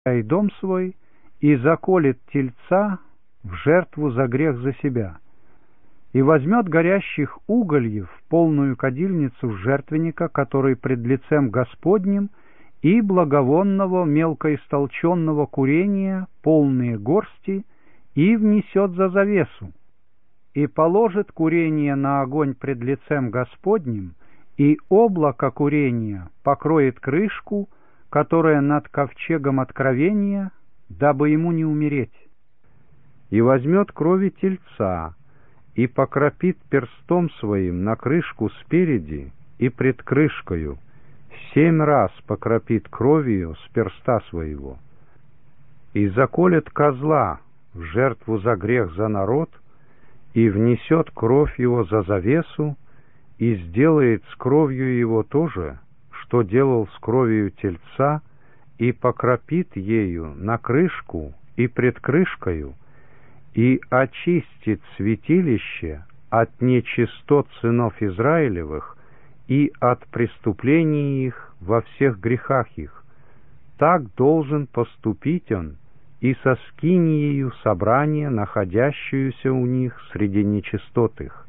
и дом свой, и заколет тельца в жертву за грех за себя, и возьмет горящих угольев полную кадильницу жертвенника, который пред лицем Господним, и благовонного мелкоистолченного курения полные горсти, и внесет за завесу, и положит курение на огонь пред лицем Господним, и облако курения покроет крышку, которая над ковчегом откровения, дабы ему не умереть. И возьмет крови тельца, и покропит перстом своим на крышку спереди и пред крышкою, 7 раз покропит кровью с перста своего, и заколет козла в жертву за грех за народ, и внесет кровь его за завесу, и сделает с кровью его то же, что делал с кровью тельца, и покропит ею на крышку и пред крышкою, и очистит святилище от нечистот сынов Израилевых и от преступлений их во всех грехах их. Так должен поступить он и со скиниею собрания, находящуюся у них среди нечистот их.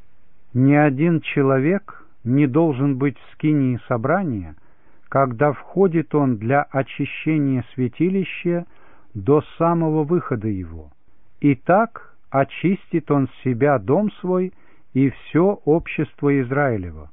Ни один человек не должен быть в скинии собрания, когда входит он для очищения святилища до самого выхода его. И так очистит он себя дом свой и все общество Израилева.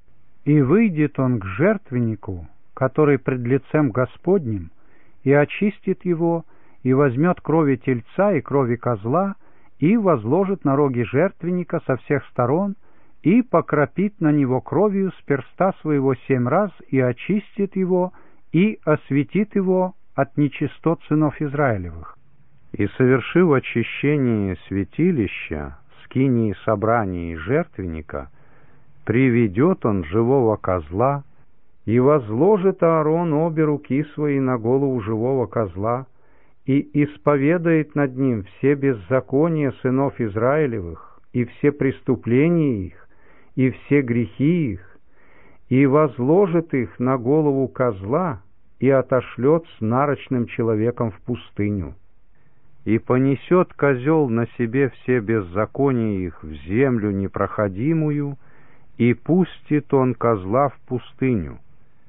И выйдет он к жертвеннику, который пред лицем Господним, и очистит его, и возьмет крови тельца и крови козла, и возложит на роги жертвенника со всех сторон, и покропит на него кровью с перста своего 7 раз, и очистит его, и осветит его от нечистот сынов Израилевых. И, совершив очищение святилища, скинии собрания и жертвенника, приведет он живого козла, и возложит Аарон обе руки свои на голову живого козла, и исповедает над ним все беззакония сынов Израилевых, и все преступления их, и все грехи их, и возложит их на голову козла, и отошлет с нарочным человеком в пустыню. И понесет козел на себе все беззакония их в землю непроходимую, и пустит он козла в пустыню.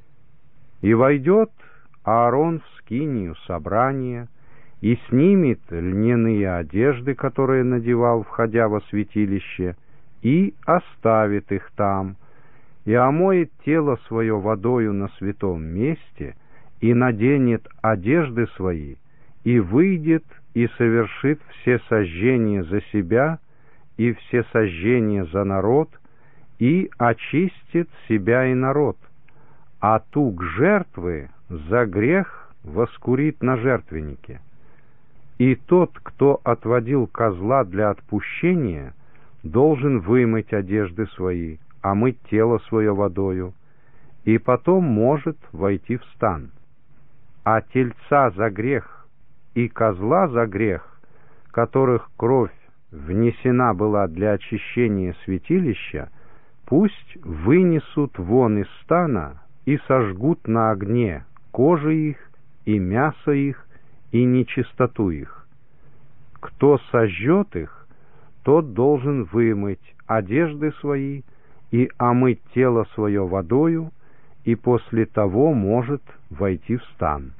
И войдет Аарон в скинию собрания, и снимет льняные одежды, которые надевал, входя во святилище, и оставит их там, и омоет тело свое водою на святом месте, и наденет одежды свои, и выйдет, и совершит все сожжения за себя, и все сожжения за народ, и очистит себя и народ, а тук жертвы за грех воскурит на жертвеннике. И тот, кто отводил козла для отпущения, должен вымыть одежды свои, омыть тело свое водою, и потом может войти в стан. А тельца за грех и козла за грех, которых кровь внесена была для очищения святилища, пусть вынесут вон из стана и сожгут на огне кожи их и мясо их и нечистоту их. Кто сожжет их, тот должен вымыть одежды свои и омыть тело свое водою, и после того может войти в стан.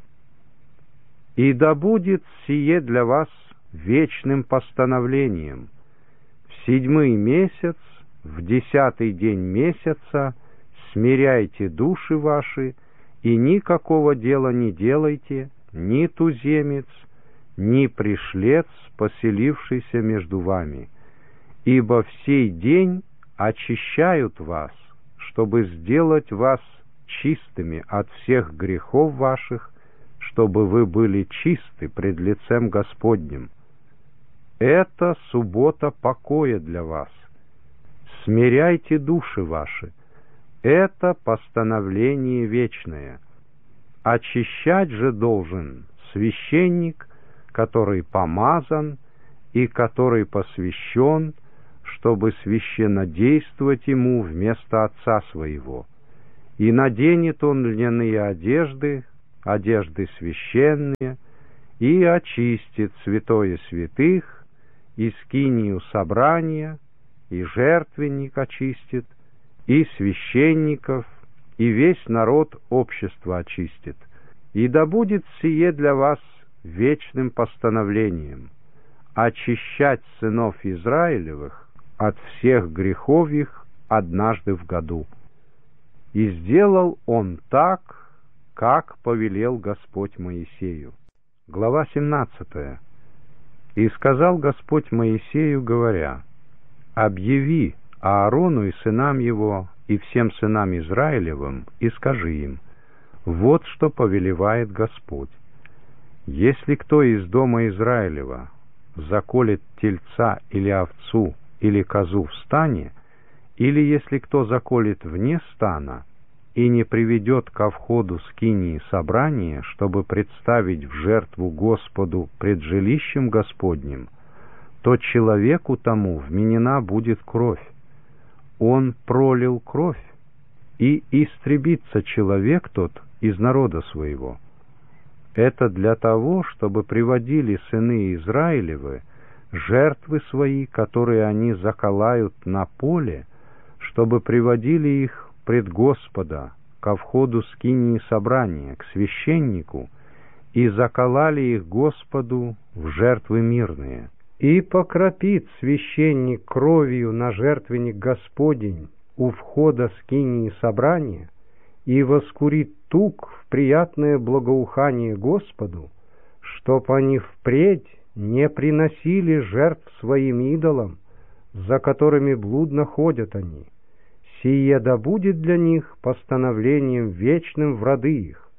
И да будет сие для вас вечным постановлением: в 7-й месяц, в 10-й день месяца смиряйте души ваши, и никакого дела не делайте, ни туземец, ни пришлец, поселившийся между вами, ибо в сей день очищают вас, чтобы сделать вас чистыми от всех грехов ваших, чтобы вы были чисты пред лицем Господним. Это суббота покоя для вас. Смиряйте души ваши. Это постановление вечное. Очищать же должен священник, который помазан и который посвящен, чтобы священнодействовать ему вместо отца своего. И наденет он льняные одежды, одежды священные, и очистит святое святых, и скинию собрания, и жертвенник очистит, и священников, и весь народ общества очистит. И да будет сие для вас вечным постановлением — очищать сынов Израилевых от всех грехов их однажды в году. И сделал он так, как повелел Господь Моисею. Глава 17. И сказал Господь Моисею, говоря: «Объяви Аарону и сынам его, и всем сынам Израилевым, и скажи им: вот что повелевает Господь. Если кто из дома Израилева заколет тельца или овцу или козу в стане, или если кто заколет вне стана и не приведет ко входу скинии собрания, чтобы представить в жертву Господу пред жилищем Господним, то человеку тому вменена будет кровь. Он пролил кровь, и истребится человек тот из народа своего. Это для того, чтобы приводили сыны Израилевы жертвы свои, которые они заколают на поле, чтобы приводили их пред Господа ко входу скинии собрания, к священнику, и заколали их Господу в жертвы мирные. И покропит священник кровью на жертвенник Господень у входа скинии собрания, и воскурит тук в приятное благоухание Господу, чтоб они впредь не приносили жертв своим идолам, за которыми блудно ходят они. Сие да будет для них постановлением вечным в роды их.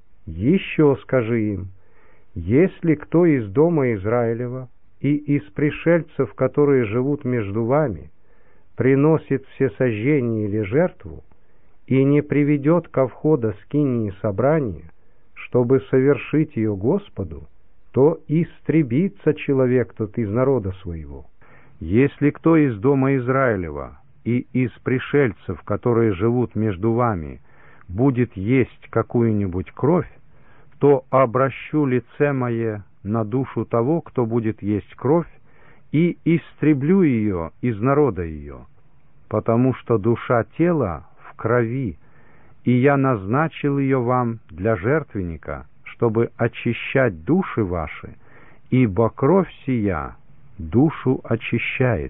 Еще скажи им: если кто из дома Израилева и из пришельцев, которые живут между вами, приносит всесожжение или жертву, и не приведет ко входа скинии собрания, чтобы совершить ее Господу, то истребится человек тот из народа своего. Если кто из дома Израилева и из пришельцев, которые живут между вами, будет есть какую-нибудь кровь, то обращу лице мое на душу того, кто будет есть кровь, и истреблю ее из народа ее, потому что душа тела в крови, и я назначил ее вам для жертвенника, чтобы очищать души ваши, ибо кровь сия душу очищает.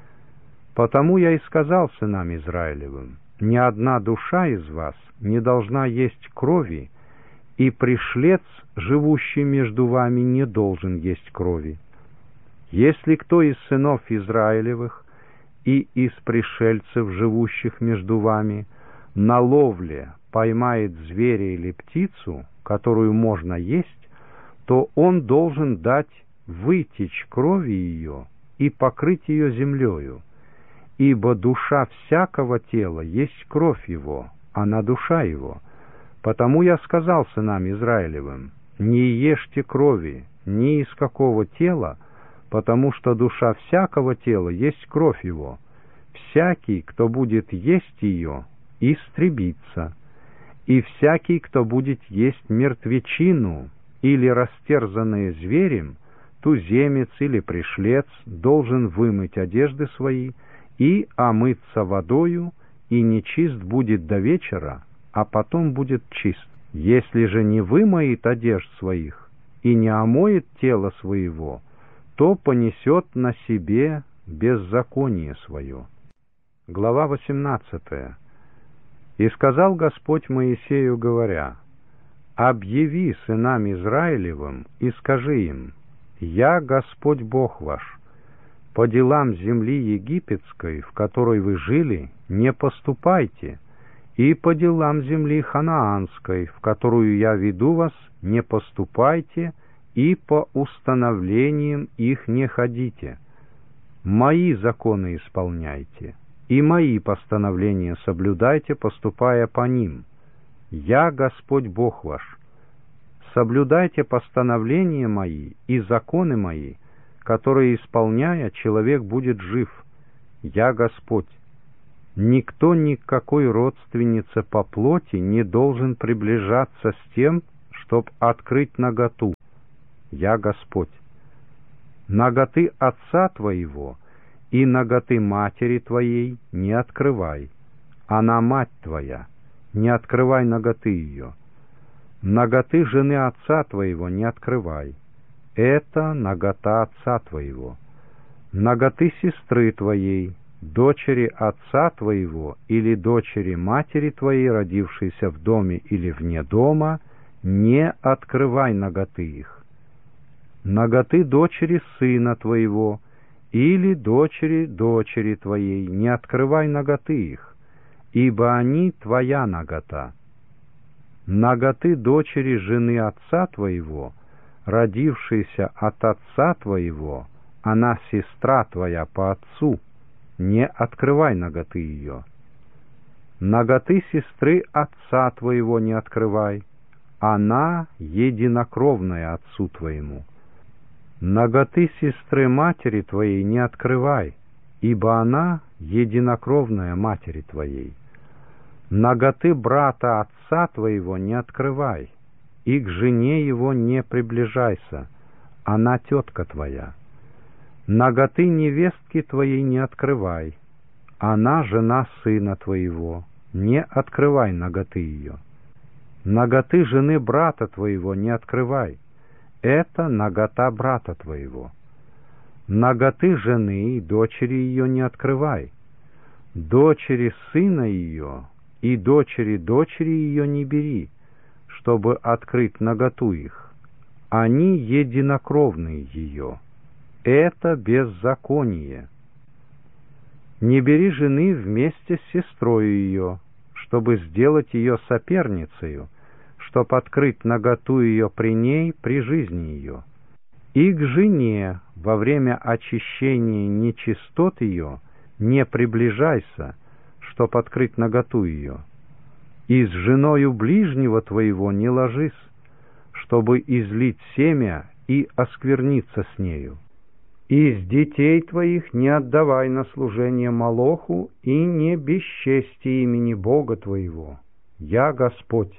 Потому я и сказал сынам Израилевым: ни одна душа из вас не должна есть крови, и пришлец, живущий между вами, не должен есть крови. Если кто из сынов Израилевых и из пришельцев, живущих между вами, на ловле поймает зверя или птицу, которую можно есть, то он должен дать вытечь крови ее и покрыть ее землею, ибо душа всякого тела есть кровь его, она душа его. Потому я сказал сынам Израилевым: не ешьте крови ни из какого тела, потому что душа всякого тела есть кровь его. Всякий, кто будет есть ее, истребится. И всякий, кто будет есть мертвечину или растерзанное зверем, туземец или пришлец, должен вымыть одежды свои и омыться водою, и нечист будет до вечера, а потом будет чист. Если же не вымоет одежд своих и не омоет тело своего, то понесет на себе беззаконие свое». Глава 18. «И сказал Господь Моисею, говоря: объяви сынам Израилевым и скажи им: я Господь Бог ваш. По делам земли египетской, в которой вы жили, не поступайте, и по делам земли ханаанской, в которую я веду вас, не поступайте, и по установлениям их не ходите. Мои законы исполняйте, и мои постановления соблюдайте, поступая по ним. Я Господь Бог ваш. Соблюдайте постановления мои и законы мои, которые, исполняя, человек будет жив. Я Господь. Никто ни к какой родственнице по плоти не должен приближаться с тем, чтоб открыть наготу. Я Господь. Наготы отца твоего и наготы матери твоей не открывай. Она мать твоя, не открывай наготы ее. Наготы жены отца твоего не открывай. Это нагота отца твоего. Наготы сестры твоей, дочери отца твоего или дочери матери твоей, родившейся в доме или вне дома, не открывай наготы их. Наготы дочери сына твоего или дочери дочери твоей, не открывай наготы их, ибо они твоя нагота. Наготы дочери жены отца твоего, родившейся от отца твоего, она сестра твоя по отцу, не открывай наготы ее. Наготы сестры отца твоего не открывай, она единокровная отцу твоему. Наготы сестры матери твоей не открывай, ибо она единокровная матери твоей. Наготы брата отца твоего не открывай, и к жене его не приближайся, она тетка твоя. Наготы невестки твоей не открывай, она жена сына твоего, не открывай наготы ее. Наготы жены брата твоего не открывай, это нагота брата твоего. Наготы жены и дочери ее не открывай, дочери сына ее и дочери дочери ее не бери, чтобы открыть наготу их. Они единокровные ее. Это беззаконие. Не бери жены вместе с сестрою ее, чтобы сделать ее соперницею, чтоб открыть наготу ее при ней, при жизни ее. И к жене во время очищения нечистот ее не приближайся, чтоб открыть наготу ее. И с женою ближнего твоего не ложись, чтобы излить семя и оскверниться с нею. Из детей твоих не отдавай на служение Молоху и не бесчести имени Бога твоего. Я Господь.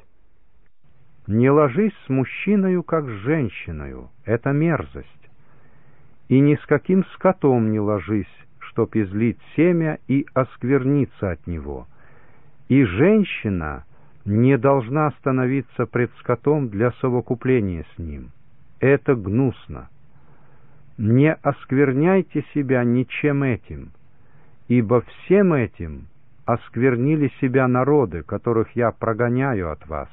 Не ложись с мужчиною, как с женщиною, это мерзость. И ни с каким скотом не ложись, чтоб излить семя и оскверниться от него. И женщина не должна становиться пред скотом для совокупления с ним. Это гнусно. Не оскверняйте себя ничем этим, ибо всем этим осквернили себя народы, которых я прогоняю от вас.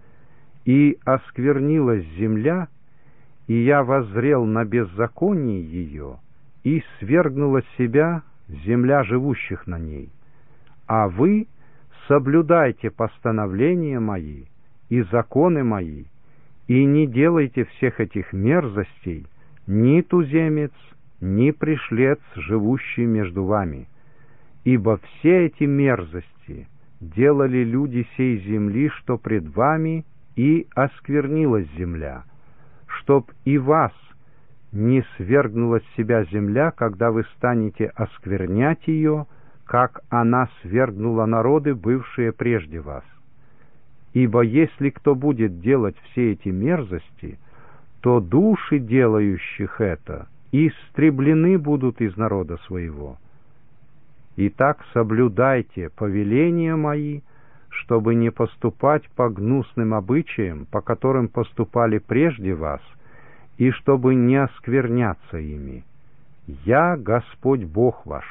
И осквернилась земля, и я воззрел на беззаконие ее, и свергнула с себя земля живущих на ней. А вы соблюдайте постановления мои и законы мои, и не делайте всех этих мерзостей, ни туземец, ни пришлец, живущий между вами. Ибо все эти мерзости делали люди сей земли, что пред вами, и осквернилась земля, чтоб и вас не свергнула с себя земля, когда вы станете осквернять ее, как она свергнула народы, бывшие прежде вас. Ибо если кто будет делать все эти мерзости, то души делающих это истреблены будут из народа своего. Итак, соблюдайте повеления мои, чтобы не поступать по гнусным обычаям, по которым поступали прежде вас, и чтобы не оскверняться ими. Я Господь Бог ваш.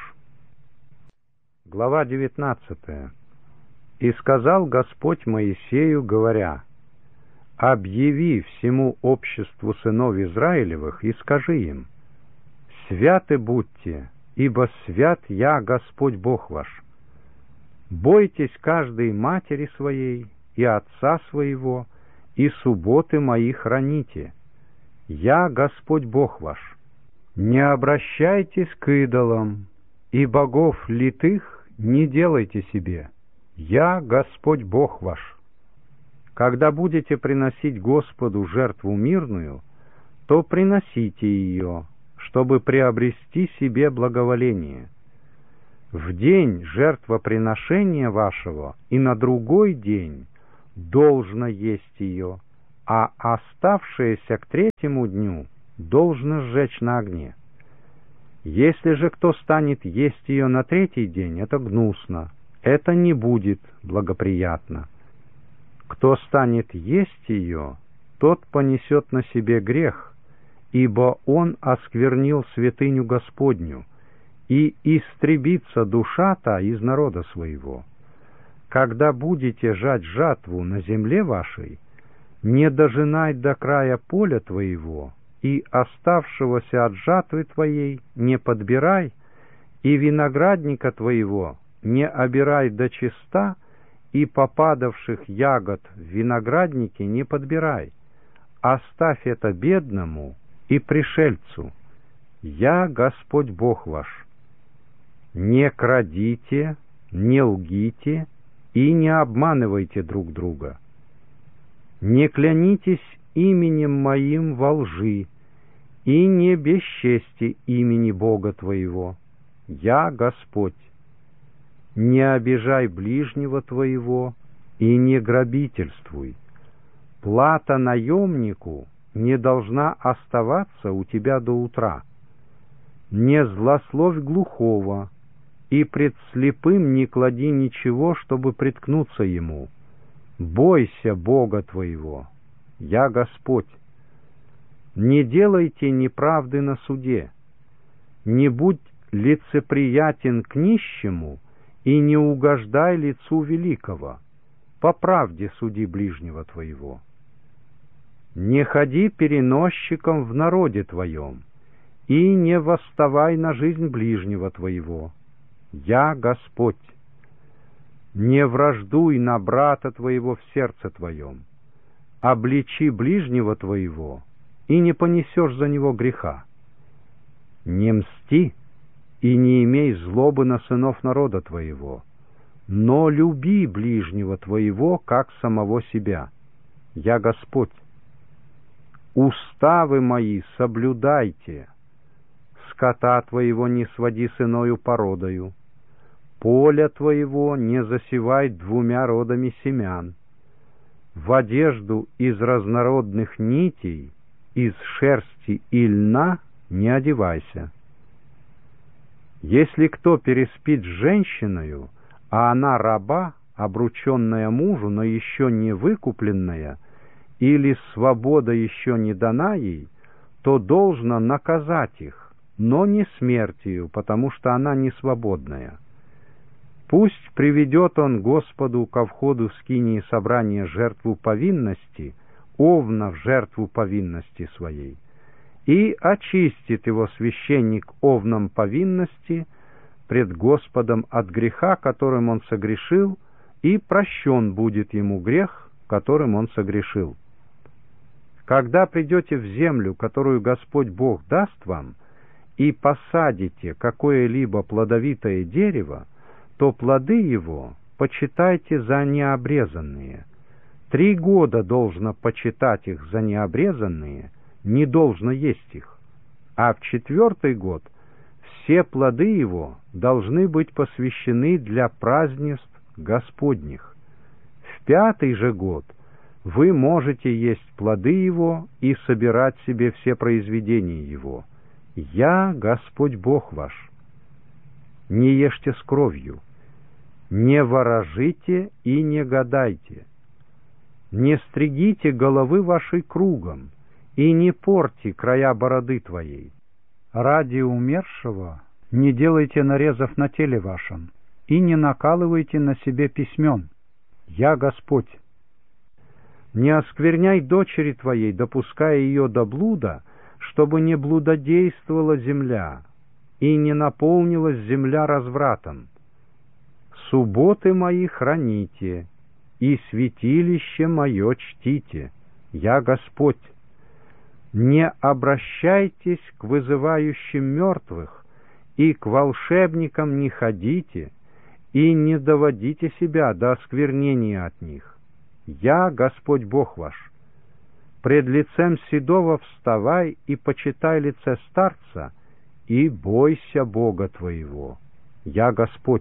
Глава 19. И сказал Господь Моисею, говоря: «Объяви всему обществу сынов Израилевых и скажи им: святы будьте, ибо свят я Господь Бог ваш. Бойтесь каждой матери своей и отца своего, и субботы мои храните. Я Господь Бог ваш. Не обращайтесь к идолам, и богов литых не делайте себе. Я Господь Бог ваш. Когда будете приносить Господу жертву мирную, то приносите ее, чтобы приобрести себе благоволение. В день жертвоприношения вашего и на другой день должно есть ее, а оставшееся к третьему дню должно сжечь на огне. Если же кто станет есть ее на третий день, это гнусно, это не будет благоприятно. Кто станет есть ее, тот понесет на себе грех, ибо он осквернил святыню Господню, и истребится душа та из народа своего. Когда будете жать жатву на земле вашей, не дожинай до края поля твоего, и оставшегося от жатвы твоей не подбирай, и виноградника твоего не обирай до чиста, и попадавших ягод в винограднике не подбирай. Оставь это бедному и пришельцу. Я Господь Бог ваш. Не крадите, не лгите и не обманывайте друг друга. Не клянитесь именем моим во лжи, и не бесчести имени Бога твоего. Я Господь. Не обижай ближнего твоего и не грабительствуй. Плата наемнику не должна оставаться у тебя до утра. Не злословь глухого, и пред слепым не клади ничего, чтобы приткнуться ему. Бойся Бога твоего. Я Господь. Не делайте неправды на суде, не будь лицеприятен к нищему и не угождай лицу великого, по правде суди ближнего твоего. Не ходи переносчиком в народе твоем, и не восставай на жизнь ближнего твоего. Я Господь. Не враждуй на брата твоего в сердце твоем, обличи ближнего твоего, и не понесешь за него греха. Не мсти и не имей злобы на сынов народа твоего, но люби ближнего твоего, как самого себя. Я Господь. Уставы мои соблюдайте, скота твоего не своди с иною породою, поля твоего не засевай двумя родами семян, в одежду из разнородных нитей, из шерсти и льна не одевайся. Если кто переспит с женщиною, а она раба, обрученная мужу, но еще не выкупленная, или свобода еще не дана ей, то должно наказать их, но не смертью, потому что она не свободная. Пусть приведет он Господу ко входу в скинии собрания жертву повинности, овна в жертву повинности своей, и очистит его священник овном повинности пред Господом от греха, которым он согрешил, и прощен будет ему грех, которым он согрешил. Когда придете в землю, которую Господь Бог даст вам, и посадите какое-либо плодовитое дерево, то плоды его почитайте за необрезанные. 3 года должно почитать их за необрезанные, не должно есть их. А в 4-й год все плоды его должны быть посвящены для празднеств Господних. В 5-й же год вы можете есть плоды его и собирать себе все произведения его. Я Господь Бог ваш. Не ешьте с кровью, не ворожите и не гадайте, не стригите головы вашей кругом и не порти края бороды твоей. Ради умершего не делайте нарезов на теле вашем и не накалывайте на себе письмен. Я Господь. Не оскверняй дочери твоей, допуская ее до блуда, чтобы не блудодействовала земля и не наполнилась земля развратом. Субботы мои храните, и святилище мое чтите. Я Господь. Не обращайтесь к вызывающим мертвых, и к волшебникам не ходите, и не доводите себя до осквернения от них. Я Господь Бог ваш. Пред лицем седого вставай и почитай лице старца, и бойся Бога твоего. Я Господь.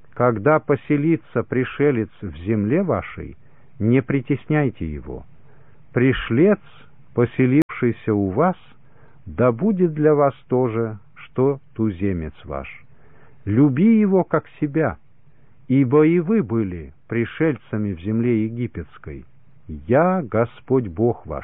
Когда поселится пришелец в земле вашей, не притесняйте его. Пришлец, поселившийся у вас, да будет для вас то же, что туземец ваш. Люби его, как себя, ибо и вы были пришельцами в земле египетской. Я Господь Бог ваш.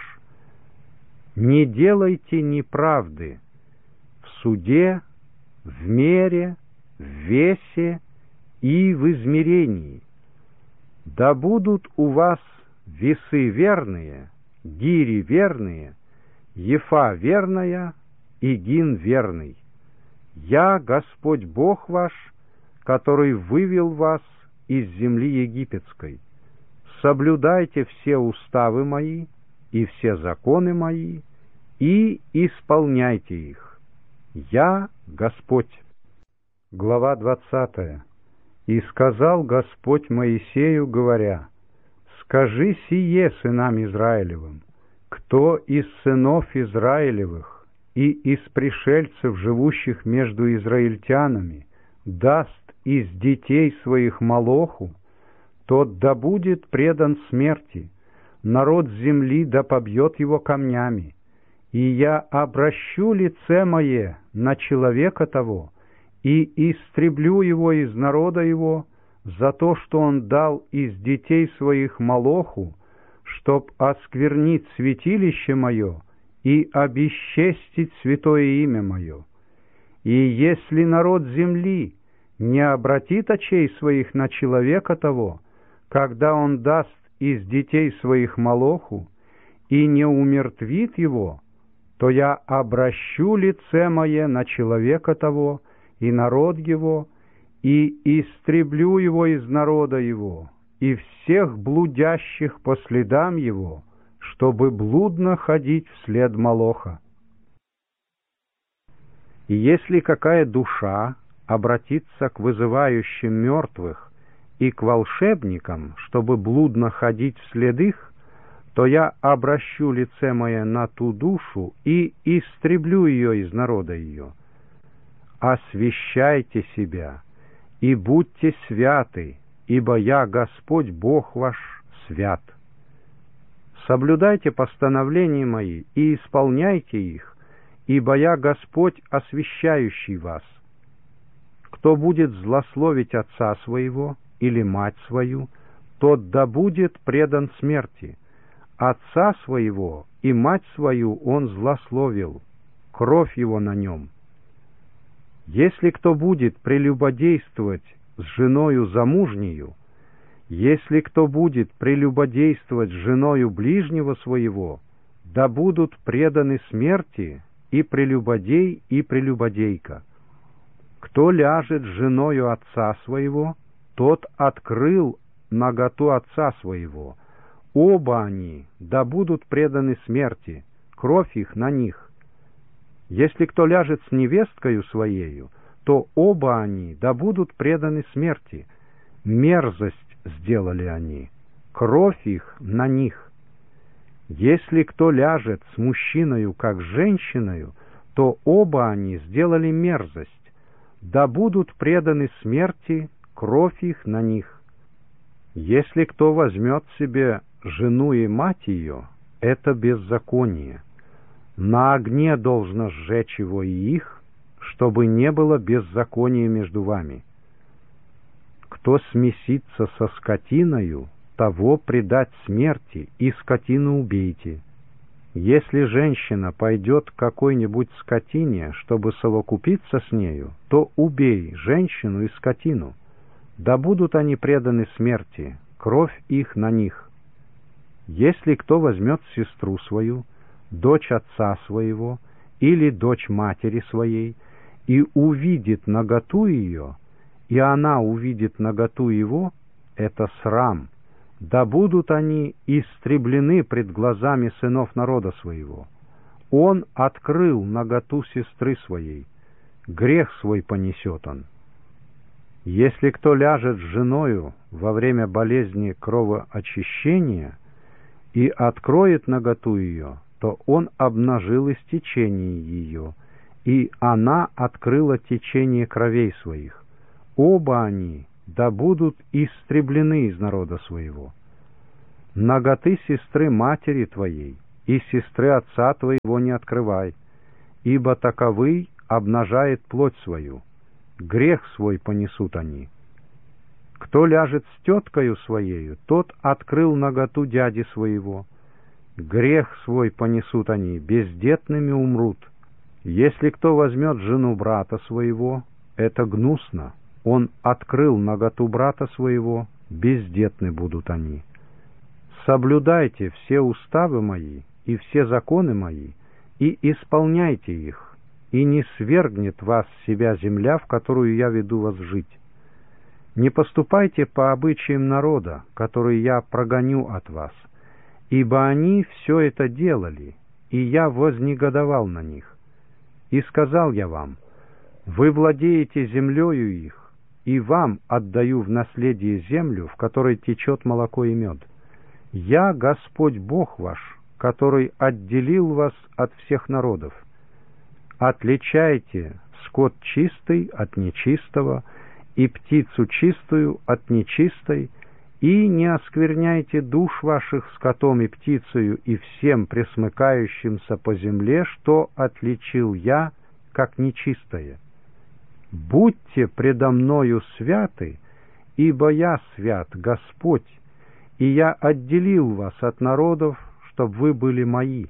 Не делайте неправды в суде, в мере, в весе и в измерении. Да будут у вас весы верные, гири верные, ефа верная и гин верный. Я Господь Бог ваш, который вывел вас из земли египетской. Соблюдайте все уставы мои и все законы мои, и исполняйте их. Я Господь. Глава 20. «И сказал Господь Моисею, говоря: скажи сие сынам Израилевым: кто из сынов Израилевых и из пришельцев, живущих между израильтянами, даст из детей своих молоху, тот да будет предан смерти, народ земли да побьет его камнями, и я обращу лице мое на человека того, и истреблю его из народа его за то, что он дал из детей своих молоху, чтоб осквернить святилище мое и обесчестить святое имя мое. И если народ земли не обратит очей своих на человека того, когда он даст из детей своих молоху, и не умертвит его, то я обращу лице мое на человека того и народ его, и истреблю его из народа его, и всех блудящих по следам его, чтобы блудно ходить вслед молоха. И если какая душа обратится к вызывающим мертвых и к волшебникам, чтобы блудно ходить вслед их, то я обращу лице мое на ту душу и истреблю ее из народа ее. Освящайте себя и будьте святы, ибо я Господь Бог ваш свят. Соблюдайте постановления мои и исполняйте их, ибо я Господь, освящающий вас. Кто будет злословить отца своего или мать свою, тот да будет предан смерти. Отца своего и мать свою он злословил, кровь его на нем. Если кто будет прелюбодействовать с женою замужнею, если кто будет прелюбодействовать с женою ближнего своего, да будут преданы смерти и прелюбодей, и прелюбодейка. Кто ляжет с женою отца своего, тот открыл наготу отца своего. Оба они да будут преданы смерти, кровь их на них. Если кто ляжет с невесткою своею, то оба они да будут преданы смерти. Мерзость сделали они, кровь их на них. Если кто ляжет с мужчиною, как с женщиною, то оба они сделали мерзость, да будут преданы смерти, кровь их на них. Если кто возьмет себе жену и мать ее, это беззаконие. На огне должно сжечь его и их, чтобы не было беззакония между вами. Кто смесится со скотиною, того предать смерти, и скотину убейте. Если женщина пойдет к какой-нибудь скотине, чтобы совокупиться с нею, то убей женщину и скотину. Да будут они преданы смерти, кровь их на них. Если кто возьмет сестру свою, дочь отца своего или дочь матери своей, и увидит наготу ее, и она увидит наготу его, это срам. Да будут они истреблены пред глазами сынов народа своего. Он открыл наготу сестры своей, грех свой понесет он. Если кто ляжет с женою во время болезни кровоочищения и откроет наготу ее, то он обнажил истечение ее, и она открыла течение кровей своих. Оба они да будут истреблены из народа своего. наготы сестры матери твоей и сестры отца твоего не открывай, ибо таковый обнажает плоть свою, грех свой понесут они. Кто ляжет с теткою своею, тот открыл наготу дяди своего. Грех свой понесут они, бездетными умрут. Если кто возьмет жену брата своего, это гнусно. Он открыл наготу брата своего, бездетны будут они. Соблюдайте все уставы мои и все законы мои, и исполняйте их, и не свергнет вас с себя земля, в которую я веду вас жить. Не поступайте по обычаям народа, который я прогоню от вас, ибо они все это делали, и я вознегодовал на них. И сказал я вам: вы владеете землею их, и вам отдаю в наследие землю, в которой течет молоко и мед. Я Господь Бог ваш, который отделил вас от всех народов. Отличайте скот чистый от нечистого, и птицу чистую от нечистой, и не оскверняйте душ ваших скотом и птицею и всем пресмыкающимся по земле, что отличил я, как нечистое. Будьте предо мною святы, ибо я свят, Господь, и я отделил вас от народов, чтоб вы были мои.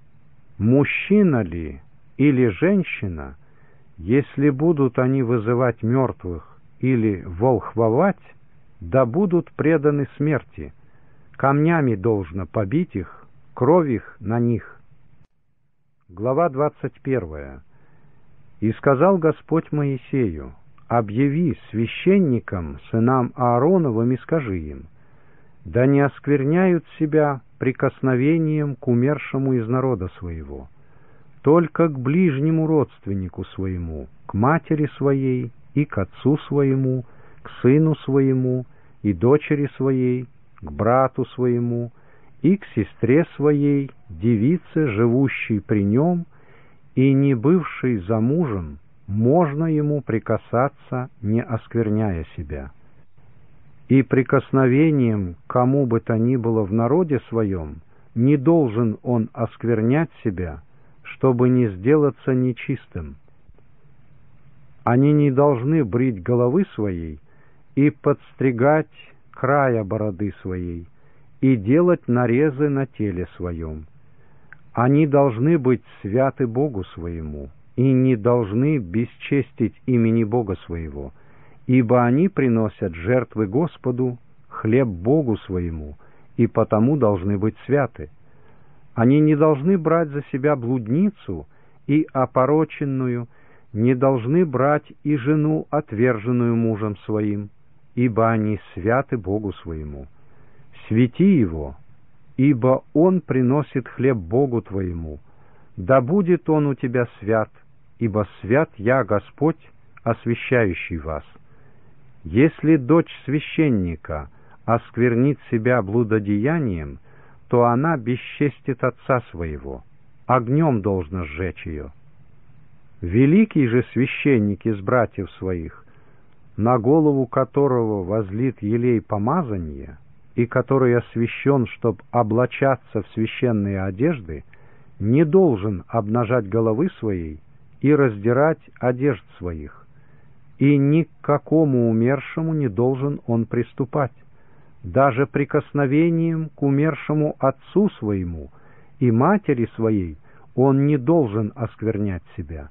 Мужчина ли или женщина, если будут они вызывать мертвых или волхвовать, да будут преданы смерти. Камнями должно побить их, кровь их на них. Глава 21. И сказал Господь Моисею: объяви священникам, сынам Аароновым, и скажи им: да не оскверняют себя прикосновением к умершему из народа своего, только к ближнему родственнику своему, к матери своей и к отцу своему, к сыну своему и дочери своей, к брату своему и к сестре своей, девице, живущей при нем, и не бывшей замужем, можно ему прикасаться, не оскверняя себя. И прикосновением к кому бы то ни было в народе своем не должен он осквернять себя, чтобы не сделаться нечистым. Они не должны брить головы своей и подстригать края бороды своей, и делать нарезы на теле своем. Они должны быть святы Богу своему, и не должны бесчестить имени Бога своего, ибо они приносят жертвы Господу, хлеб Богу своему, и потому должны быть святы. Они не должны брать за себя блудницу и опороченную, не должны брать и жену, отверженную мужем своим, ибо они святы Богу своему. Свети его, ибо он приносит хлеб Богу твоему. Да будет он у тебя свят, ибо свят я, Господь, освящающий вас. Если дочь священника осквернит себя блудодеянием, то она бесчестит отца своего, огнем должно сжечь ее. Великий же священник из братьев своих, на голову которого возлит елей помазания, и который освящен, чтоб облачаться в священные одежды, не должен обнажать головы своей и раздирать одежд своих, и ни к какому умершему не должен он приступать, даже прикосновением к умершему отцу своему и матери своей он не должен осквернять себя.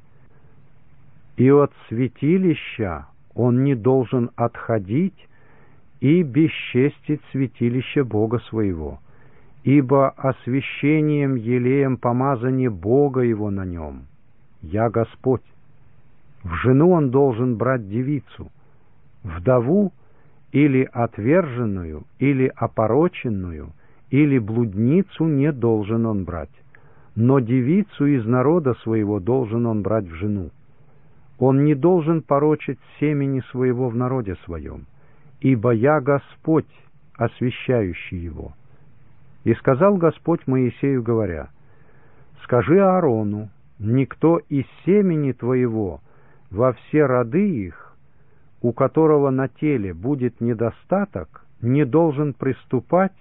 И от святилища он не должен отходить и бесчестить святилище Бога своего, ибо освящением елеем помазание Бога его на нем. Я Господь. В жену он должен брать девицу, вдову или отверженную, или опороченную, или блудницу не должен он брать, но девицу из народа своего должен он брать в жену. Он не должен порочить семени своего в народе своем, ибо я Господь, освящающий его. И сказал Господь Моисею, говоря: скажи Аарону: никто из семени твоего во все роды их, у которого на теле будет недостаток, не должен приступать,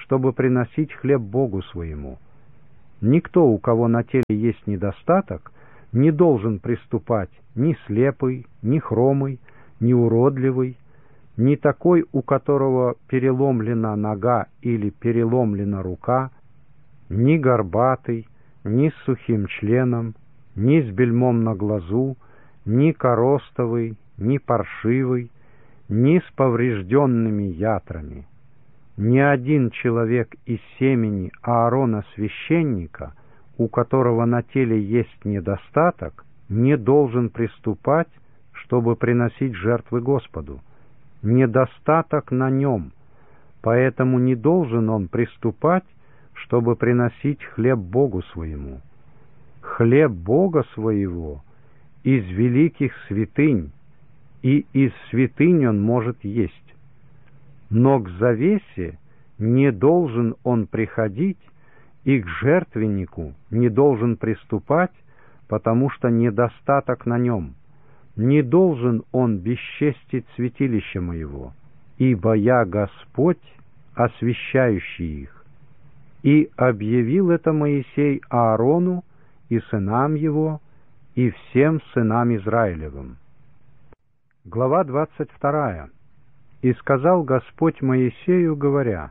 чтобы приносить хлеб Богу своему. Никто, у кого на теле есть недостаток, не должен приступать ни слепый, ни хромый, ни уродливый, ни такой, у которого переломлена нога или переломлена рука, ни горбатый, ни с сухим членом, ни с бельмом на глазу, ни коростовый, ни паршивый, ни с поврежденными ятрами. Ни один человек из семени Аарона священника, у которого на теле есть недостаток, не должен приступать, чтобы приносить жертвы Господу. Недостаток на нем, поэтому не должен он приступать, чтобы приносить хлеб Богу своему. Хлеб Бога своего из великих святынь, и из святынь он может есть. Но к завесе не должен он приходить, и к жертвеннику не должен приступать, потому что недостаток на нем. Не должен он бесчестить святилище моего, ибо я Господь, освящающий их. И объявил это Моисей Аарону и сынам его, и всем сынам Израилевым. Глава 22. «И сказал Господь Моисею, говоря: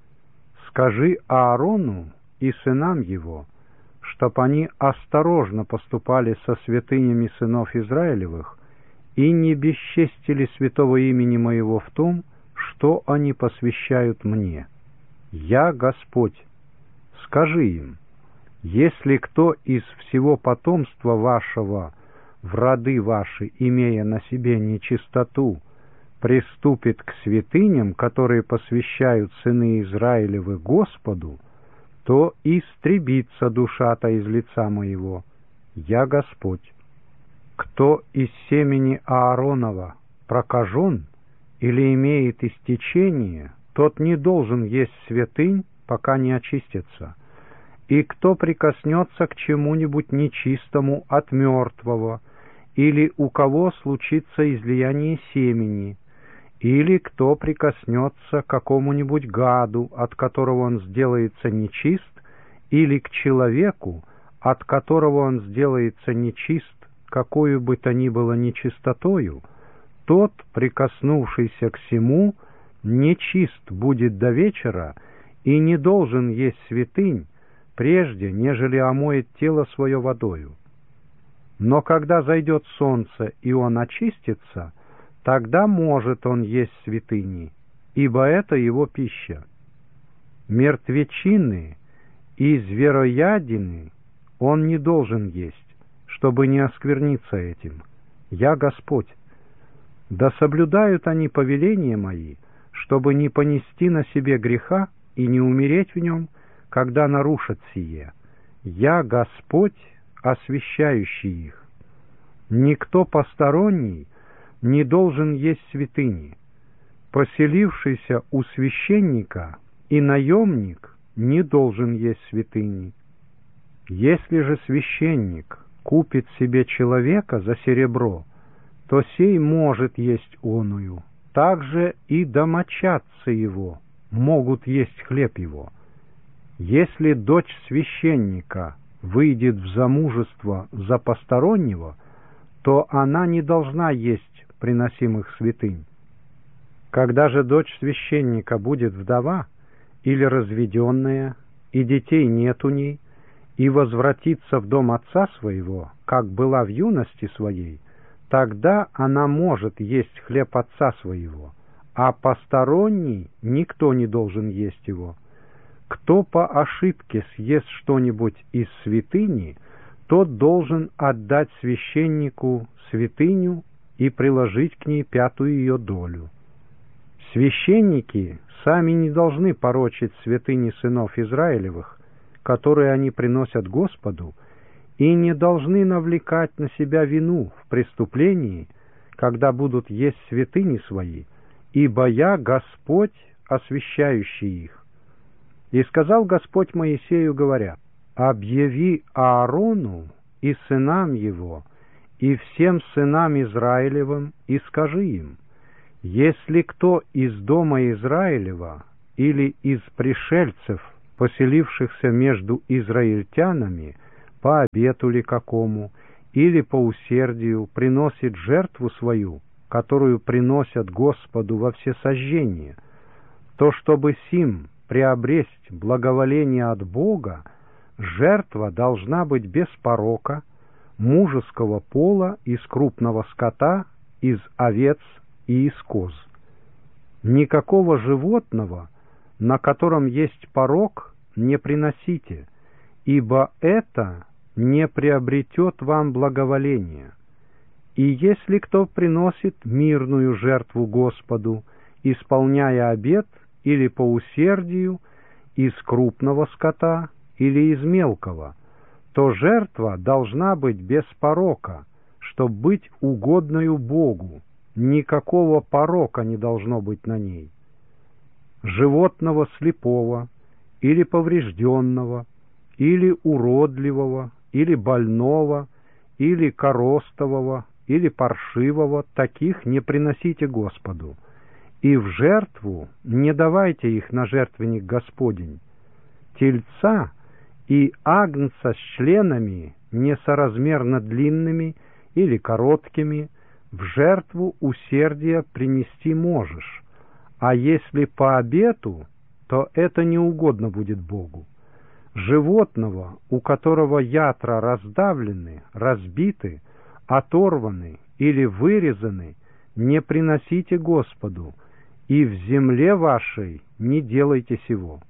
скажи Аарону и сынам его, чтоб они осторожно поступали со святынями сынов Израилевых и не бесчестили святого имени моего в том, что они посвящают мне. Я Господь. Скажи им: если кто из всего потомства вашего в роды ваши, имея на себе нечистоту, приступит к святыням, которые посвящают сыны Израилевы Господу, то истребится душа-то из лица моего. Я Господь. Кто из семени Ааронова прокажен или имеет истечение, тот не должен есть святынь, пока не очистится. И кто прикоснется к чему-нибудь нечистому от мертвого, или у кого случится излияние семени, или кто прикоснется к какому-нибудь гаду, от которого он сделается нечист, или к человеку, от которого он сделается нечист, какою бы то ни было нечистотою, тот, прикоснувшийся к сему, нечист будет до вечера и не должен есть святынь, прежде, нежели омоет тело свое водою. Но когда зайдет солнце, и он очистится, тогда может он есть святыни, ибо это его пища. Мертвечины и звероядины он не должен есть, чтобы не оскверниться этим. Я Господь. Да соблюдают они повеления мои, чтобы не понести на себе греха и не умереть в нем, когда нарушат сие. Я Господь, освящающий их. Никто посторонний не должен есть святыни. Поселившийся у священника и наемник не должен есть святыни. Если же священник купит себе человека за серебро, то сей может есть оную. Также и домочадцы его могут есть хлеб его. Если дочь священника выйдет в замужество за постороннего, то она не должна есть приносимых святынь. Когда же дочь священника будет вдова или разведенная, и детей нет у ней, и возвратится в дом отца своего, как была в юности своей, тогда она может есть хлеб отца своего, а посторонний никто не должен есть его. Кто по ошибке съест что-нибудь из святыни, тот должен отдать священнику святыню и приложить к ней 5-ю ее долю. Священники сами не должны порочить святыни сынов Израилевых, которые они приносят Господу, и не должны навлекать на себя вину в преступлении, когда будут есть святыни свои, ибо я Господь, освящающий их. И сказал Господь Моисею, говоря: объяви Аарону и сынам его, и всем сынам Израилевым, и скажи им: если кто из дома Израилева или из пришельцев, поселившихся между израильтянами, по обету ли какому, или по усердию приносит жертву свою, которую приносят Господу во всесожжение, то чтобы сим приобресть благоволение от Бога, жертва должна быть без порока, мужеского пола, из крупного скота, из овец и из коз. Никакого животного, на котором есть порок, не приносите, ибо это не приобретет вам благоволения. И если кто приносит мирную жертву Господу, исполняя обет или по усердию, из крупного скота или из мелкого, то жертва должна быть без порока, чтоб быть угодною Богу, никакого порока не должно быть на ней. Животного слепого или поврежденного, или уродливого, или больного, или коростового, или паршивого, таких не приносите Господу, и в жертву не давайте их на жертвенник Господень. Тельца и агнца с членами несоразмерно длинными или короткими в жертву усердия принести можешь, а если по обету, то это не угодно будет Богу. Животного, у которого ятра раздавлены, разбиты, оторваны или вырезаны, не приносите Господу, и в земле вашей не делайте сего.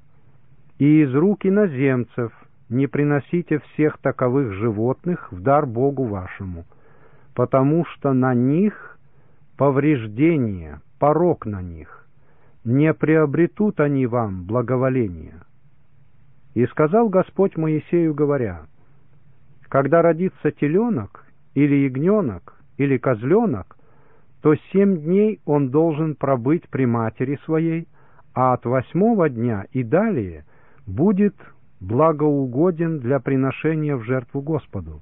И из рук иноземцев не приносите всех таковых животных в дар Богу вашему, потому что на них повреждение, порок на них, не приобретут они вам благоволения. И сказал Господь Моисею, говоря: когда родится теленок, или ягненок, или козленок, то 7 дней он должен пробыть при матери своей, а от 8-го дня и далее будет благоугоден для приношения в жертву Господу.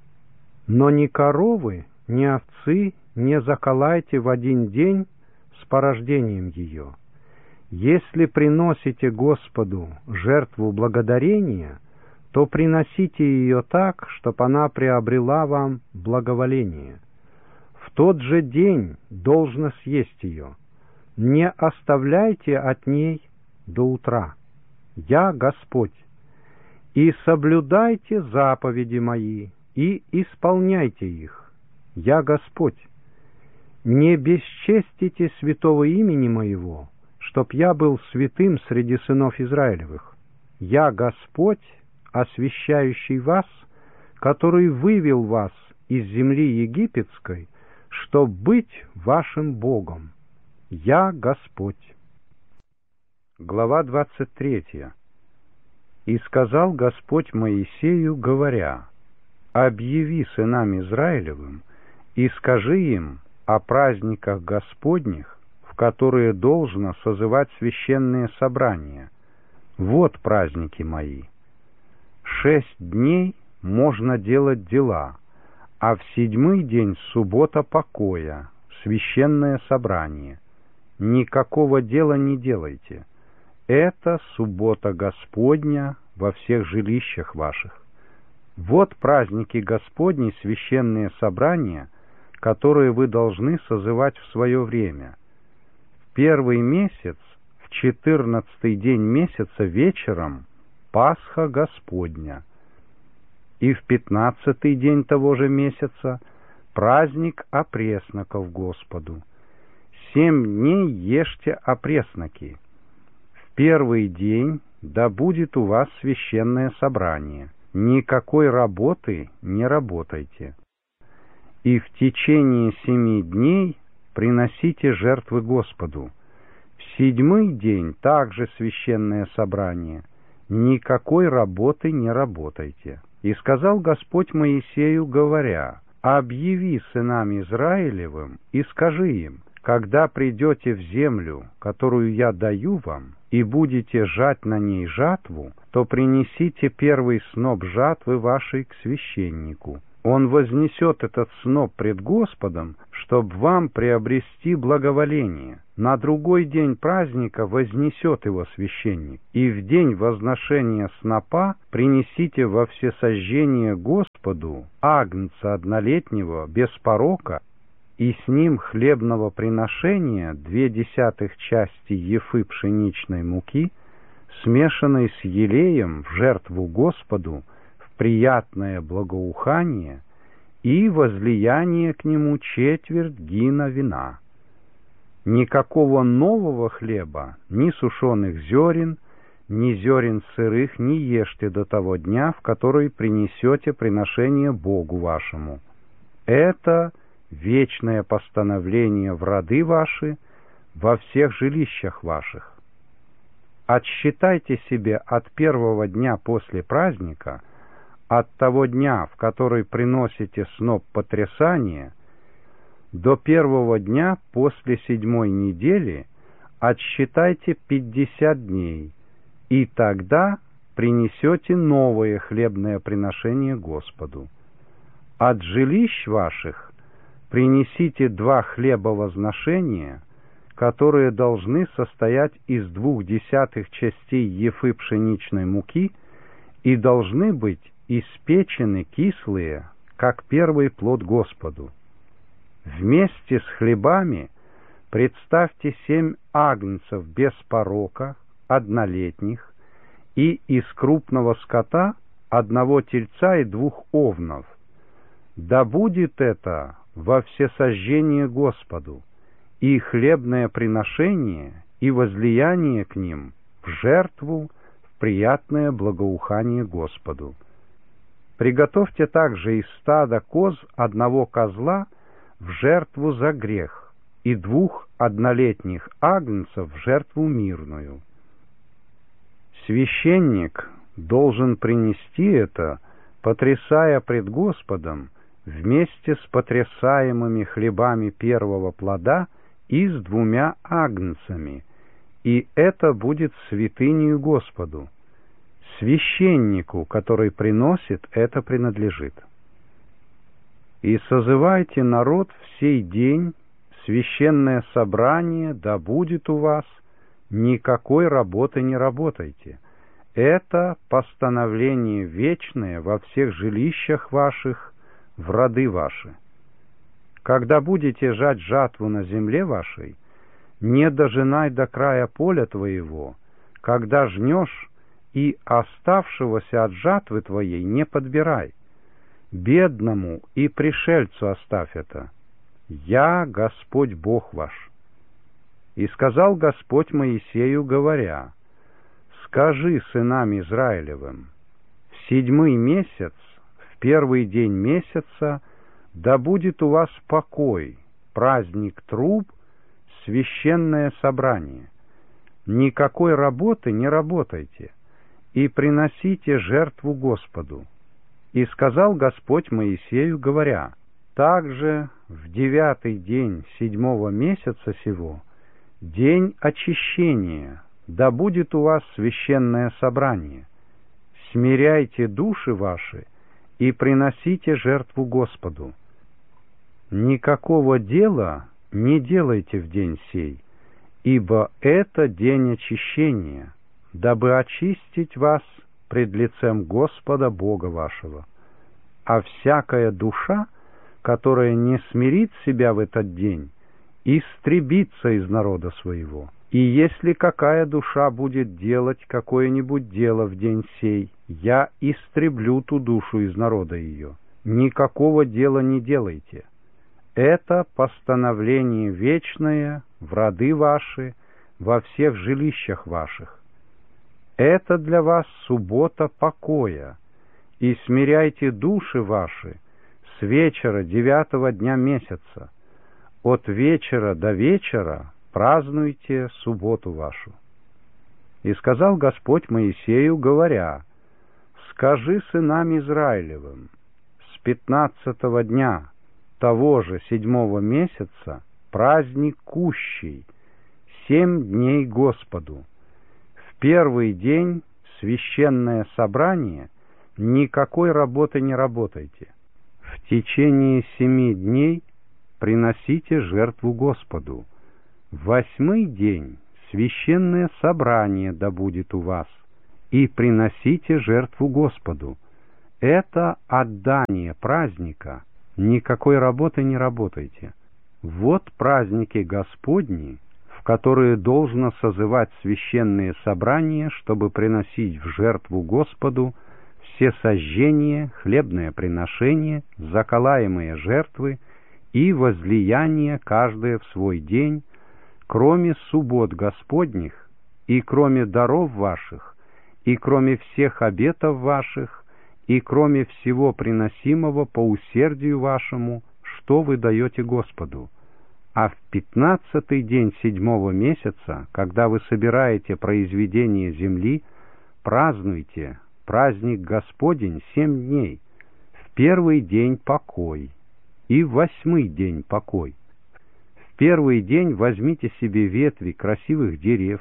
Но ни коровы, ни овцы не заколайте в 1 день с порождением ее. Если приносите Господу жертву благодарения, то приносите ее так, чтоб она приобрела вам благоволение. В тот же день должно съесть ее. Не оставляйте от ней до утра. Я Господь. И соблюдайте заповеди мои, и исполняйте их. Я Господь. Не бесчестите святого имени моего, чтоб я был святым среди сынов Израилевых. Я Господь, освящающий вас, который вывел вас из земли египетской, чтоб быть вашим Богом. Я Господь. Глава 23. И сказал Господь Моисею, говоря: объяви сынам Израилевым и скажи им о праздниках Господних, в которые должно созывать священные собрания. Вот праздники мои. 6 дней можно делать дела, а в 7-й день суббота покоя, священное собрание. Никакого дела не делайте. Это суббота Господня во всех жилищах ваших. Вот праздники Господни, священные собрания, которые вы должны созывать в свое время. В 1-й месяц, в 14-й день месяца вечером, Пасха Господня. И в 15-й день того же месяца праздник опресноков Господу. 7 дней ешьте опресноки. В 1-й день да будет у вас священное собрание. Никакой работы не работайте. И в течение 7 дней приносите жертвы Господу. В 7-й день также священное собрание. Никакой работы не работайте. И сказал Господь Моисею, говоря: объяви сынам Израилевым и скажи им: когда придете в землю, которую я даю вам, и будете жать на ней жатву, то принесите 1-й сноп жатвы вашей к священнику. Он вознесет этот сноп пред Господом, чтобы вам приобрести благоволение. На другой день праздника вознесет его священник. И в день возношения снопа принесите во всесожжение Господу агнца однолетнего без порока, и с ним хлебного приношения 0,2 части ефы пшеничной муки, смешанной с елеем в жертву Господу, приятное благоухание и возлияние к нему 1/4 гина вина. Никакого нового хлеба, ни сушеных зерен, ни зерен сырых не ешьте до того дня, в который принесете приношение Богу вашему. Это вечное постановление в роды ваши во всех жилищах ваших. Отсчитайте себе от первого дня после праздника, от того дня, в который приносите сноп потрясания, до первого дня после 7-й недели отсчитайте 50 дней, и тогда принесете новое хлебное приношение Господу. От жилищ ваших принесите 2 хлеба возношения, которые должны состоять из 0,2 частей ефы пшеничной муки и должны быть испечены кислые, как первый плод Господу. Вместе с хлебами представьте 7 агнцев без порока, однолетних, и из крупного скота 1 тельца и 2 овнов. Да будет это во всесожжение Господу, и хлебное приношение, и возлияние к ним в жертву, в приятное благоухание Господу. Приготовьте также из стада коз 1 козла в жертву за грех и 2 однолетних агнцев в жертву мирную. Священник должен принести это, потрясая пред Господом, вместе с потрясаемыми хлебами первого плода и с 2 агнцами, и это будет святынею Господу. Священнику, который приносит, это принадлежит. И созывайте народ в сей день, священное собрание да будет у вас, никакой работы не работайте. Это постановление вечное во всех жилищах ваших, в роды ваши. Когда будете жать жатву на земле вашей, не дожинай до края поля твоего, когда жнешь, и оставшегося от жатвы твоей не подбирай. Бедному и пришельцу оставь это. Я Господь Бог ваш. И сказал Господь Моисею, говоря: скажи сынам Израилевым, в 7-й месяц, в 1-й день месяца, да будет у вас покой, праздник труб, священное собрание. Никакой работы не работайте, и приносите жертву Господу. И сказал Господь Моисею, говоря: также в 9-й день 7-го месяца сего, день очищения, да будет у вас священное собрание. Смиряйте души ваши и приносите жертву Господу. Никакого дела не делайте в день сей, ибо это день очищения, дабы очистить вас пред лицем Господа Бога вашего. А всякая душа, которая не смирит себя в этот день, истребится из народа своего. И если какая душа будет делать какое-нибудь дело в день сей, я истреблю ту душу из народа ее. Никакого дела не делайте. Это постановление вечное в роды ваши, во всех жилищах ваших. Это для вас суббота покоя, и смиряйте души ваши с вечера 9-го дня месяца. От вечера до вечера празднуйте субботу вашу. И сказал Господь Моисею, говоря: скажи сынам Израилевым, с 15-го дня того же 7-го месяца праздник кущий, 7 дней Господу. В 1-й день священное собрание, никакой работы не работайте. В В течение 7 дней приносите жертву Господу. В 8-й день священное собрание да будет у вас, и приносите жертву Господу. Это отдание праздника, никакой работы не работайте. Вот праздники Господни, в которые должно созывать священные собрания, чтобы приносить в жертву Господу все сожжения, хлебное приношение, заколаемые жертвы и возлияние каждое в свой день, кроме суббот Господних, и кроме даров ваших, и кроме всех обетов ваших, и кроме всего приносимого по усердию вашему, что вы даете Господу. А в 15-й день 7-го месяца, когда вы собираете произведение земли, празднуйте праздник Господень 7 дней. В 1-й день покой, и в 8-й день покой. В 1-й день возьмите себе ветви красивых дерев,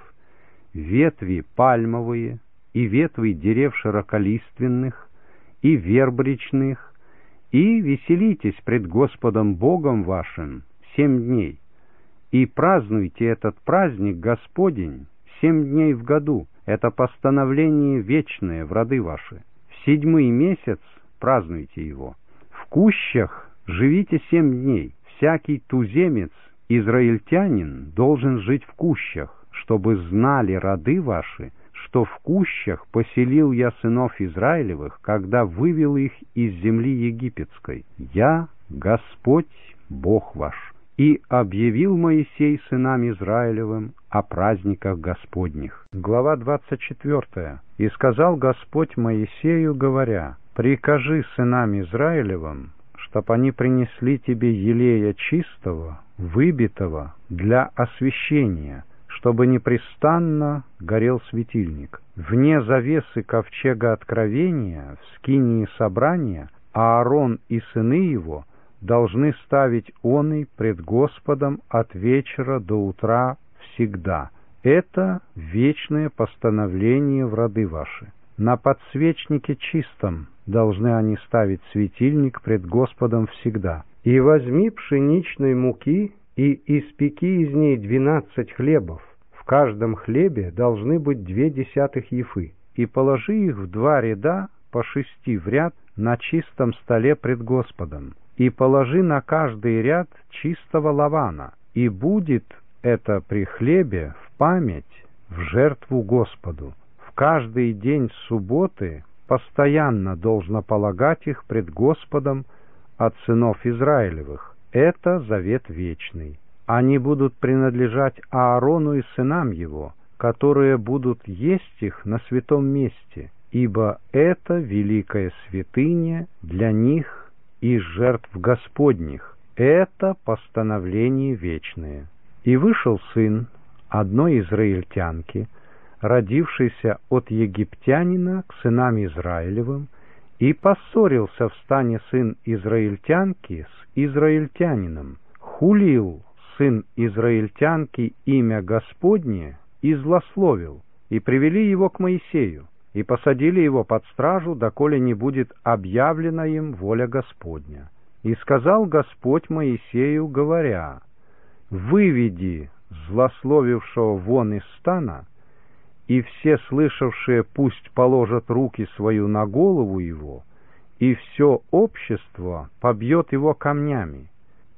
ветви пальмовые, и ветви дерев широколиственных, и верб речных, и веселитесь пред Господом Богом вашим 7 дней, и празднуйте этот праздник Господень 7 дней в году. Это постановление вечное в роды ваши. В 7-й месяц празднуйте его. В кущах живите 7 дней. Всякий туземец, израильтянин, должен жить в кущах, чтобы знали роды ваши, что в кущах поселил я сынов Израилевых, когда вывел их из земли египетской. Я Господь Бог ваш. И объявил Моисей сынам Израилевым о праздниках Господних. Глава 24. «И сказал Господь Моисею, говоря: прикажи сынам Израилевым, чтоб они принесли тебе елея чистого, выбитого для освящения, чтобы непрестанно горел светильник. Вне завесы ковчега откровения, в скинии собрания, Аарон и сыны его должны ставить оный пред Господом от вечера до утра всегда. Это вечное постановление в роды ваши. На подсвечнике чистом должны они ставить светильник пред Господом всегда. И возьми пшеничной муки и испеки из ней 12 хлебов. В каждом хлебе должны быть 0,2 ефы. И положи их в 2 ряда по 6 в ряд на чистом столе пред Господом. И положи на каждый ряд чистого лавана, и будет это при хлебе в память, в жертву Господу. В каждый день субботы постоянно должно полагать их пред Господом от сынов Израилевых. Это завет вечный. Они будут принадлежать Аарону и сынам его, которые будут есть их на святом месте, ибо это великая святыня для них из жертв Господних. Это постановление вечное. И вышел сын одной израильтянки, родившийся от египтянина, к сынам Израилевым, и поссорился в стане сын израильтянки с израильтянином. Хулил сын израильтянки имя Господне и злословил, и привели его к Моисею, и посадили его под стражу, доколе не будет объявлена им воля Господня. И сказал Господь Моисею, говоря: выведи злословившего вон из стана, и все слышавшие пусть положат руки свою на голову его, и все общество побьет его камнями.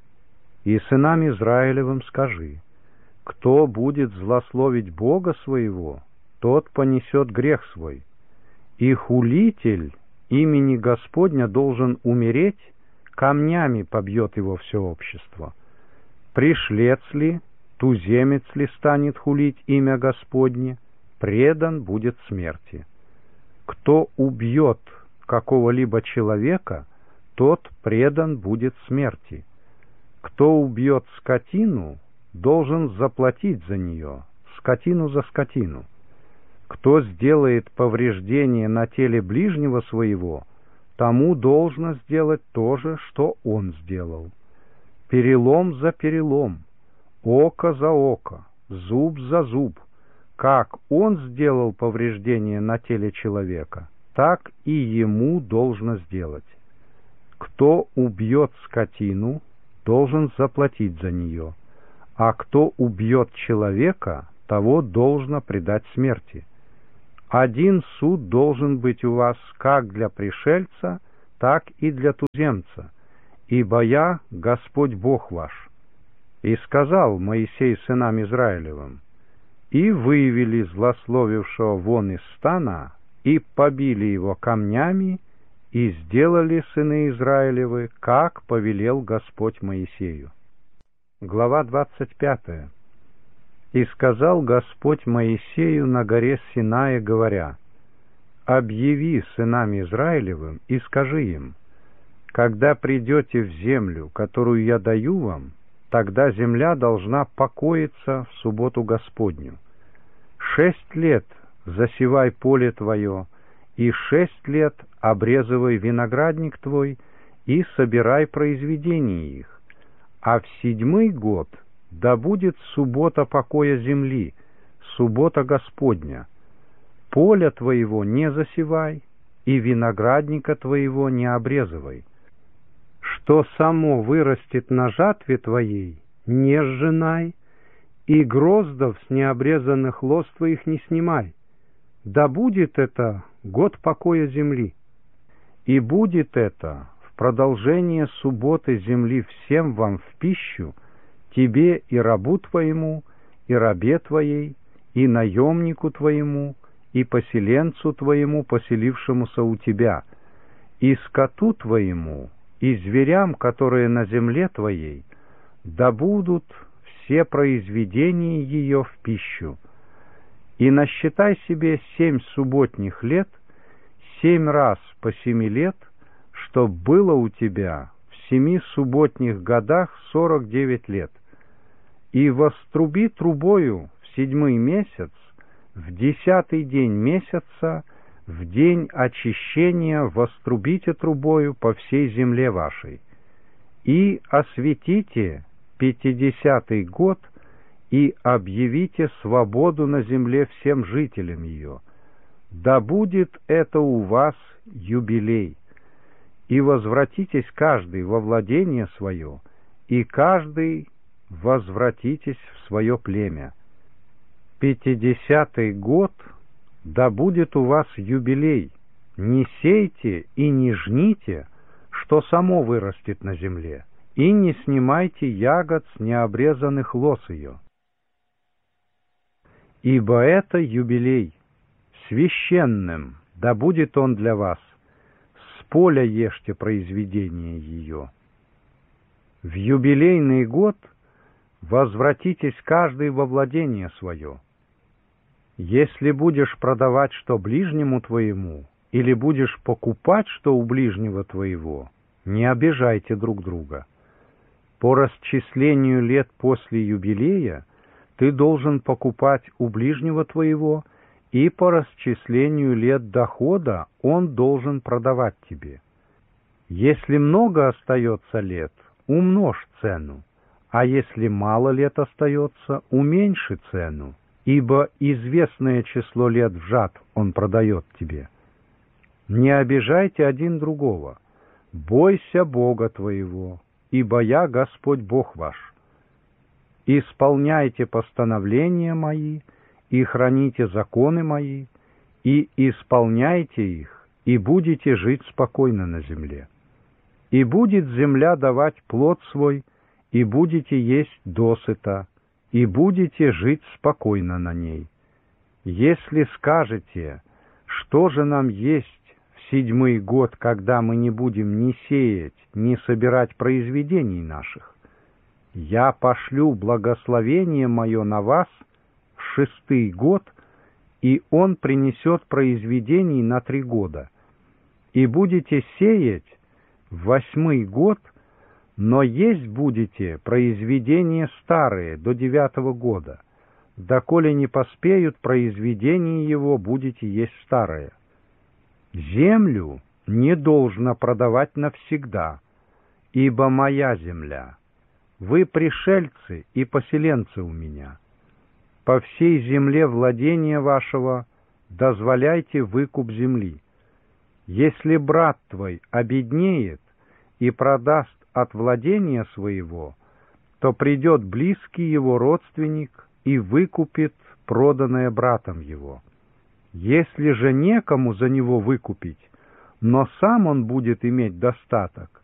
И сынам Израилевым скажи: кто будет злословить Бога своего, тот понесет грех свой. И хулитель имени Господня должен умереть, камнями побьет его все общество. Пришлец ли, туземец ли станет хулить имя Господне, предан будет смерти. Кто убьет какого-либо человека, тот предан будет смерти. Кто убьет скотину, должен заплатить за нее, скотину за скотину. Кто сделает повреждение на теле ближнего своего, тому должно сделать то же, что он сделал. Перелом за перелом, око за око, зуб за зуб. Как он сделал повреждение на теле человека, так и ему должно сделать. Кто убьет скотину, должен заплатить за нее, а кто убьет человека, того должно предать смерти. Один суд должен быть у вас как для пришельца, так и для туземца, ибо я Господь Бог ваш». И сказал Моисей сынам Израилевым: «И вывели злословившего вон из стана, и побили его камнями, и сделали сыны Израилевы, как повелел Господь Моисею». Глава 25. «И сказал Господь Моисею на горе Синае, говоря: объяви сынам Израилевым и скажи им: когда придете в землю, которую я даю вам, тогда земля должна покоиться в субботу Господню. 6 лет засевай поле твое, и 6 лет обрезывай виноградник твой, и собирай произведения их. А в 7-й год да будет суббота покоя земли, суббота Господня. Поля твоего не засевай, и виноградника твоего не обрезывай. Что само вырастет на жатве твоей, не сжинай, и гроздов с необрезанных лоз твоих не снимай. Да будет это год покоя земли. И будет это в продолжение субботы земли всем вам в пищу, тебе и рабу твоему, и рабе твоей, и наемнику твоему, и поселенцу твоему, поселившемуся у тебя, и скоту твоему, и зверям, которые на земле твоей, да будут все произведения ее в пищу. И насчитай себе 7 субботних лет, 7 раз по 7 лет, чтоб было у тебя в 7 субботних годах 49 лет. И воструби трубою в 7-й месяц, в 10-й день месяца, в день очищения вострубите трубою по всей земле вашей. И осветите 50-й год, и объявите свободу на земле всем жителям ее. Да будет это у вас юбилей. И возвратитесь каждый во владение свое, и каждый возвратитесь в свое племя. 50-й год да будет у вас юбилей. Не сейте и не жните, что само вырастет на земле, и не снимайте ягод с необрезанных лоз ее. Ибо это юбилей, священным да будет он для вас, с поля ешьте произведение ее. В юбилейный год возвратитесь каждый во владение свое. Если будешь продавать что ближнему твоему, или будешь покупать что у ближнего твоего, не обижайте друг друга. По расчислению лет после юбилея ты должен покупать у ближнего твоего, и по расчислению лет дохода он должен продавать тебе. Если много остается лет, умножь цену, а если мало лет остается, уменьши цену, ибо известное число лет вжат он продает тебе. Не обижайте один другого, бойся Бога твоего, ибо я Господь Бог ваш. Исполняйте постановления мои, и храните законы мои, и исполняйте их, и будете жить спокойно на земле. И будет земля давать плод свой, и будете есть досыта, и будете жить спокойно на ней. Если скажете, что же нам есть в 7-й год, когда мы не будем ни сеять, ни собирать произведений наших, я пошлю благословение мое на вас в 6-й год, и он принесет произведений на 3 года. И будете сеять в 8-й год, но есть будете произведения старые до 9-го года, доколе не поспеют произведения его, будете есть старое. Землю не должно продавать навсегда, ибо моя земля. Вы пришельцы и поселенцы у меня. По всей земле владения вашего дозволяйте выкуп земли. Если брат твой обеднеет, и продаст от владения своего, то придет близкий его родственник и выкупит проданное братом его. Если же некому за него выкупить, но сам он будет иметь достаток,